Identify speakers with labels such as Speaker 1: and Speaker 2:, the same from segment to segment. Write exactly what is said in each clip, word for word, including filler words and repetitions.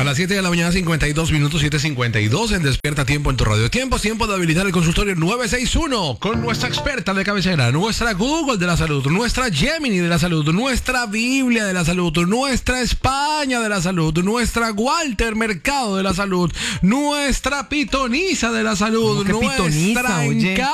Speaker 1: A las siete de la mañana, cincuenta y dos minutos, siete cincuenta y dos en Despierta Tiempo en tu radio. Tiempo, tiempo de habilitar el consultorio nueve seis uno con nuestra experta de cabecera, nuestra Google de la salud, nuestra Gemini de la salud, nuestra Biblia de la salud, nuestra España de la salud, nuestra Walter Mercado de la salud, nuestra Pitonisa de la salud, nuestra
Speaker 2: pitonisa,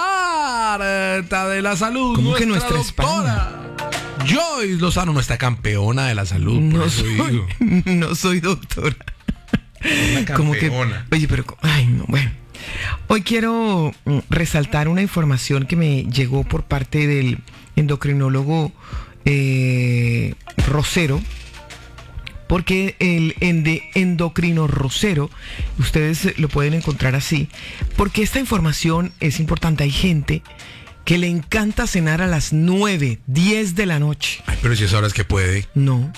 Speaker 1: Encarta de la salud,
Speaker 2: ¿Cómo
Speaker 1: nuestra
Speaker 2: que nuestra
Speaker 1: doctora
Speaker 2: España?
Speaker 1: Joyce Lozano, nuestra campeona de la salud.
Speaker 2: No soy, no soy doctora. Como que, oye, pero, ay, no, bueno. Hoy quiero resaltar una información que me llegó por parte del endocrinólogo eh, Rosero, porque el endocrino Rosero, ustedes lo pueden encontrar así, porque esta información es importante. Hay gente que le encanta cenar a las nueve, diez de la noche.
Speaker 1: Ay, pero si es horas que puede.
Speaker 2: No.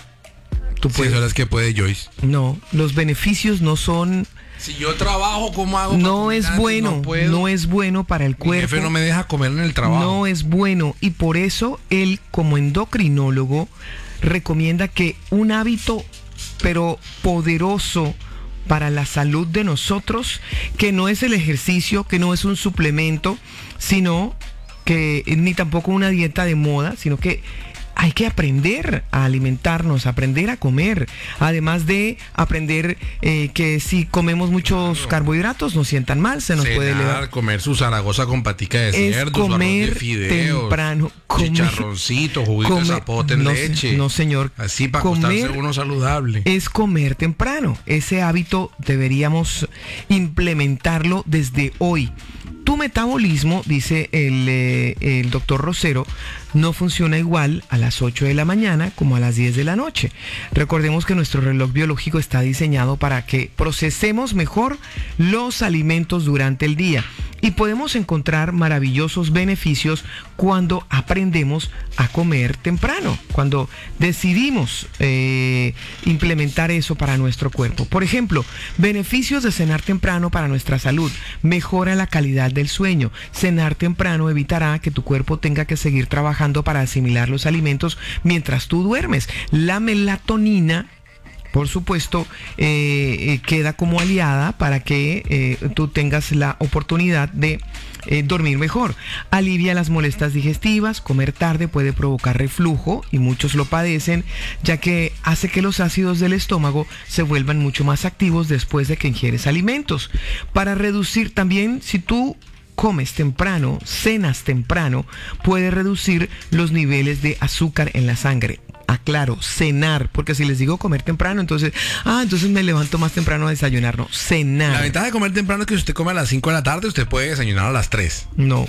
Speaker 2: Tú puedes.
Speaker 1: Si es horas que puede, Joyce.
Speaker 2: No, los beneficios no son...
Speaker 1: Si yo trabajo, ¿cómo hago?
Speaker 2: No es bueno, no, no es bueno para el cuerpo.
Speaker 1: Mi jefe no me deja comer en el trabajo.
Speaker 2: No es bueno, y por eso él, como endocrinólogo, recomienda que un hábito, pero poderoso para la salud de nosotros, que no es el ejercicio, que no es un suplemento, sino que ni tampoco una dieta de moda, sino que hay que aprender a alimentarnos, aprender a comer, además de aprender eh, que si comemos muchos claro. carbohidratos nos sientan mal, se nos
Speaker 1: Cenar,
Speaker 2: puede elevar.
Speaker 1: Comer su Zaragoza con patica de cerdo, su arroz de fideos,
Speaker 2: temprano, comer,
Speaker 1: chicharroncito, juguito comer, de zapote en
Speaker 2: no,
Speaker 1: leche.
Speaker 2: No, señor.
Speaker 1: Así para acostarse uno saludable.
Speaker 2: Es comer temprano. Ese hábito deberíamos implementarlo desde hoy. Tu metabolismo, dice el, eh, el doctor Rosero, no funciona igual a las ocho de la mañana como a las diez de la noche. Recordemos que nuestro reloj biológico está diseñado para que procesemos mejor los alimentos durante el día, y podemos encontrar maravillosos beneficios cuando aprendemos a comer temprano, cuando decidimos eh, implementar eso para nuestro cuerpo. Por ejemplo, beneficios de cenar temprano para nuestra salud: mejora la calidad del sueño. Cenar temprano evitará que tu cuerpo tenga que seguir trabajando para asimilar los alimentos mientras tú duermes. La melatonina, por supuesto, eh, eh, queda como aliada para que eh, tú tengas la oportunidad de eh, dormir mejor. Alivia las molestias digestivas. Comer tarde puede provocar reflujo, y muchos lo padecen, ya que hace que los ácidos del estómago se vuelvan mucho más activos después de que ingieres alimentos. Para reducir también, si tú comes temprano, cenas temprano, puede reducir los niveles de azúcar en la sangre. Aclaro, cenar, porque si les digo comer temprano, entonces, ah, entonces me levanto más temprano a desayunar. No, cenar.
Speaker 1: La ventaja de comer temprano es que si usted come a las cinco de la tarde, usted puede desayunar a las tres.
Speaker 2: No.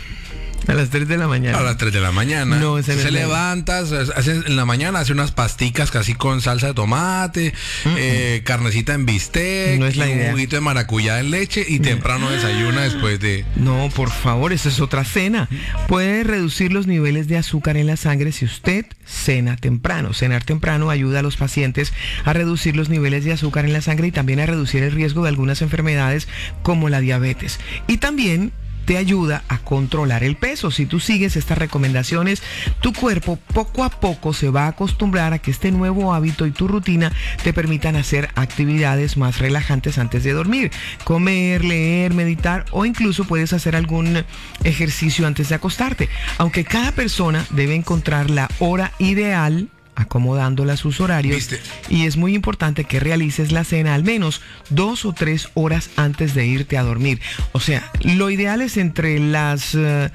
Speaker 2: A las tres de la mañana.
Speaker 1: A las tres de la mañana.
Speaker 2: No, ese
Speaker 1: se
Speaker 2: no
Speaker 1: levanta, hace, en la mañana hace unas pasticas casi con salsa de tomate, uh-uh. eh, carnecita en bistec,
Speaker 2: no es la
Speaker 1: y un
Speaker 2: idea.
Speaker 1: juguito de maracuyá en leche, y temprano desayuna después de...
Speaker 2: No, por favor, esa es otra cena. Puede reducir los niveles de azúcar en la sangre si usted cena temprano. Cenar temprano ayuda a los pacientes a reducir los niveles de azúcar en la sangre y también a reducir el riesgo de algunas enfermedades como la diabetes. Y también te ayuda a controlar el peso. Si tú sigues estas recomendaciones, tu cuerpo poco a poco se va a acostumbrar a que este nuevo hábito y tu rutina te permitan hacer actividades más relajantes antes de dormir. Comer, leer, meditar, o incluso puedes hacer algún ejercicio antes de acostarte. Aunque cada persona debe encontrar la hora ideal, acomodándola a sus horarios. ¿Viste? Y es muy importante que realices la cena al menos dos o tres horas antes de irte a dormir. O sea, lo ideal es entre las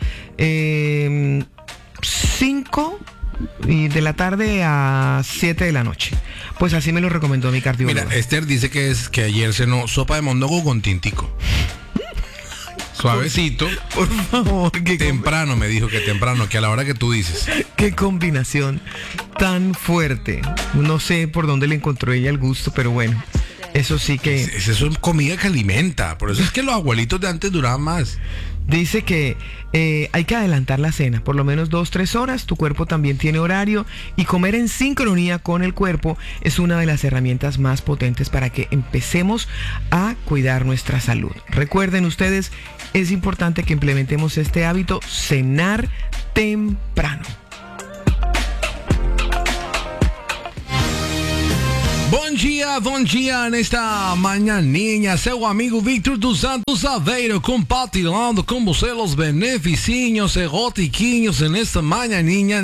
Speaker 2: eh, cinco de la tarde a siete de la noche. Pues así me lo recomendó mi cardiólogo.
Speaker 1: Mira, Esther dice que es que ayer cenó sopa de mondongo con tintico. Suavecito.
Speaker 2: Por favor. Que
Speaker 1: temprano, me dijo que temprano, que a la hora que tú dices.
Speaker 2: Qué combinación tan fuerte. No sé por dónde le encontró ella el gusto, pero bueno. Eso sí que...
Speaker 1: Es, eso es comida que alimenta. Por eso es que los abuelitos de antes duraban más.
Speaker 2: Dice que eh, hay que adelantar la cena, por lo menos dos, tres horas. Tu cuerpo también tiene horario, y comer en sincronía con el cuerpo es una de las herramientas más potentes para que empecemos a cuidar nuestra salud. Recuerden ustedes, es importante que implementemos este hábito: cenar temprano.
Speaker 1: Bom dia, bom dia nesta manhãinha, seu amigo Victor dos Santos Aveiro, compartilhando com você os beneficinhos erotiquinhos nesta manhãinha,